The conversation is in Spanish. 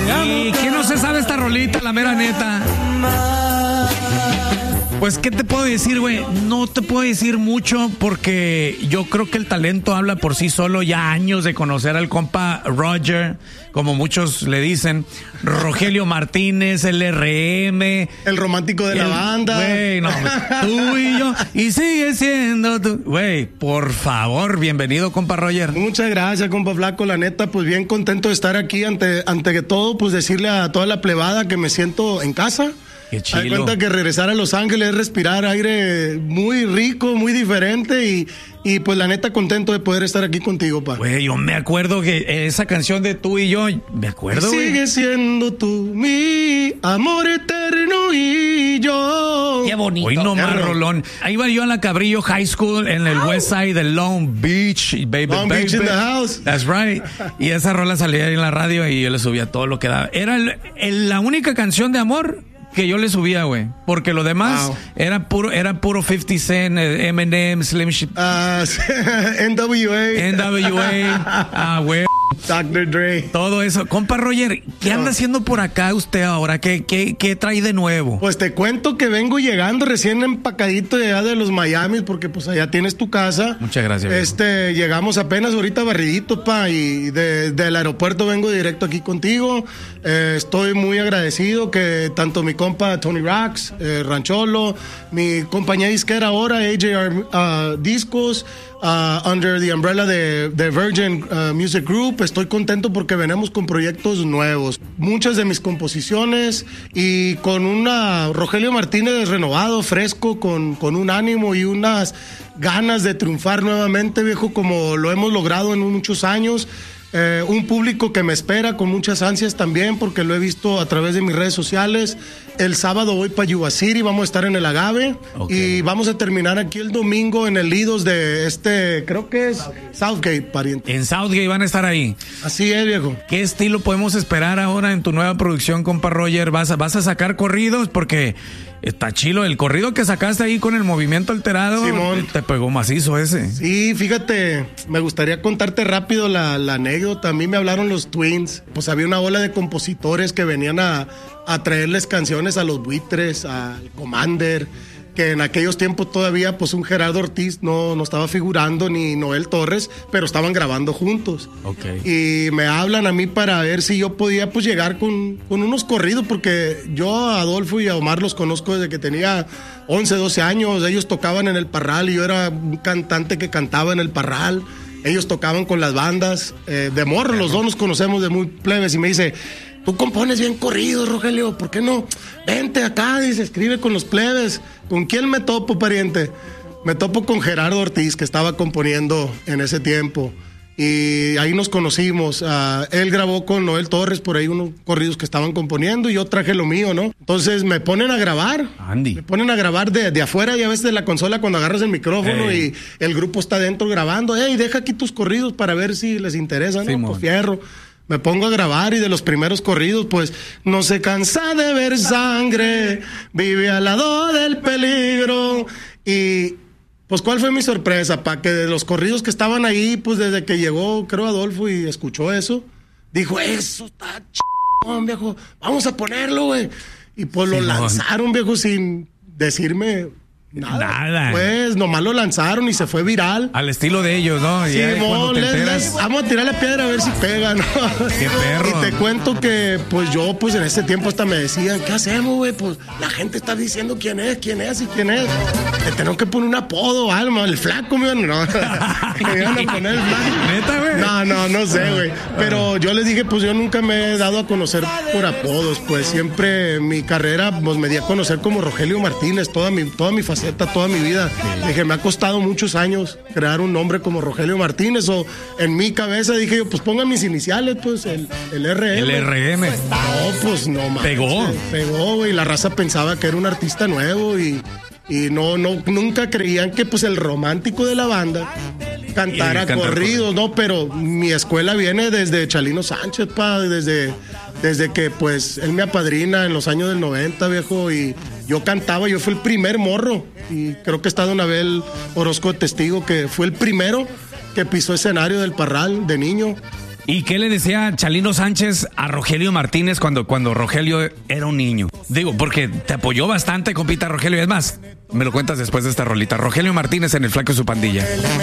¿Y quién no se sabe esta rolita, la mera neta? Pues, ¿qué te puedo decir, güey? No te puedo decir mucho porque yo creo que el talento habla por sí solo. Ya años de conocer al compa Roger, como muchos le dicen, Rogelio Martínez, LRM. El romántico de la banda. Güey, no, tú y yo, y sigue siendo tú. Güey, por favor, bienvenido, compa Roger. Muchas gracias, compa Flaco. La neta, pues bien contento de estar aquí. Ante que todo, pues decirle a toda la plebada que me siento en casa. Qué chido. Me cuenta que regresar a Los Ángeles es respirar aire muy rico, muy diferente y pues la neta contento de poder estar aquí contigo, pa. Güey, yo me acuerdo que esa canción de Tú y yo, me acuerdo, güey. Sigue siendo tú mi amor eterno y yo. Qué bonito. Hoy no más rolón. Ahí iba yo a la Cabrillo High School en el West Side de Long Beach, baby. Long Beach in the house. That's right. Y esa rola salía ahí en la radio y yo le subía todo lo que daba. Era la única canción de amor que yo le subía, güey, porque lo demás era puro 50 Cent, Eminem, Slim Shady, NWA, güey, Dr. Dre, todo eso. Compa Roger, ¿qué anda haciendo por acá usted ahora? ¿Qué trae de nuevo? Pues te cuento que vengo llegando recién empacadito de allá de los Miami, porque pues allá tienes tu casa. Muchas gracias. Llegamos apenas ahorita barridito, pa, y del aeropuerto vengo directo aquí contigo. Estoy muy agradecido que tanto mi compa Tony Rocks, Rancholo, mi compañía disquera ahora, AJR Discos, under the umbrella de Virgin Music Group, estoy contento porque venimos con proyectos nuevos. Muchas de mis composiciones y con una Rogelio Martínez renovado, fresco, con un ánimo y unas ganas de triunfar nuevamente, viejo, como lo hemos logrado en muchos años. Un público que me espera con muchas ansias también, porque lo he visto a través de mis redes sociales. El sábado voy para Yuba City, vamos a estar en el Agave, y vamos a terminar aquí el domingo en el Lidos de creo que es Southgate, pariente. En Southgate van a estar ahí. Así es, viejo. ¿Qué estilo podemos esperar ahora en tu nueva producción, compa Roger? ¿Vas a sacar corridos? Porque está chilo, el corrido que sacaste ahí con el movimiento alterado, Simón, te pegó macizo ese. Sí, fíjate, me gustaría contarte rápido la anécdota. A mí me hablaron los Twins, pues había una ola de compositores que venían a traerles canciones a los Buitres, al Commander, que en aquellos tiempos todavía pues un Gerardo Ortiz no estaba figurando, ni Noel Torres, pero estaban grabando juntos. Okay. Y me hablan a mí para ver si yo podía pues llegar con unos corridos, porque yo a Adolfo y a Omar los conozco desde que tenía 11, 12 años. Ellos tocaban en el Parral y yo era un cantante que cantaba en el Parral. Ellos tocaban con las bandas, de morro, los dos nos conocemos de muy plebes, y me dice: tú compones bien corridos, Rogelio, ¿por qué no? Vente acá, dice, escribe con los plebes. ¿Con quién me topo, pariente? Me topo con Gerardo Ortiz, que estaba componiendo en ese tiempo. Y ahí nos conocimos. Él grabó con Noel Torres por ahí unos corridos que estaban componiendo, y yo traje lo mío, ¿no? Entonces me ponen a grabar. Andy. Me ponen a grabar de afuera, ya ves, de la consola, cuando agarras el micrófono y el grupo está dentro grabando. Deja aquí tus corridos para ver si les interesa, ¿no? Sí, pues fierro. Me pongo a grabar, y de los primeros corridos, pues: no se cansa de ver sangre, vive al lado del peligro. Y pues, ¿cuál fue mi sorpresa, pa? Que de los corridos que estaban ahí, pues desde que llegó, creo, Adolfo y escuchó eso, dijo: eso está chingón, viejo, vamos a ponerlo, güey. Y pues lo lanzaron, viejo, sin decirme nada. Pues nomás lo lanzaron y se fue viral. Al estilo de ellos, ¿no? Sí, vamos a tirar la piedra a ver si pega, ¿no? Qué perro. Y te cuento que pues yo, pues en ese tiempo hasta me decían: ¿qué hacemos, güey? Pues la gente está diciendo quién es. Le tengo que poner un apodo, alma, el flaco, no. Me iban a poner el flaco. ¿Neta, güey? No sé, güey. Pero yo les dije, pues yo nunca me he dado a conocer por apodos, pues siempre mi carrera pues me di a conocer como Rogelio Martínez, toda mi faceta, toda mi vida. Dije, me ha costado muchos años crear un nombre como Rogelio Martínez, o en mi cabeza dije yo, pues pongan mis iniciales, pues el RM. El RM. No, pues no más. Pegó, güey. La raza pensaba que era un artista nuevo y nunca creían que pues el romántico de la banda cantara corridos, ¿no? Pero mi escuela viene desde Chalino Sánchez, pa, desde que pues él me apadrina en los años del 90, viejo, y yo cantaba, yo fui el primer morro, y creo que está don Abel Orozco de testigo, que fue el primero que pisó escenario del Parral de niño. ¿Y qué le decía Chalino Sánchez a Rogelio Martínez cuando Rogelio era un niño? Digo, porque te apoyó bastante, compita Rogelio. Es más, me lo cuentas después de esta rolita. Rogelio Martínez en El Flaco y su pandilla.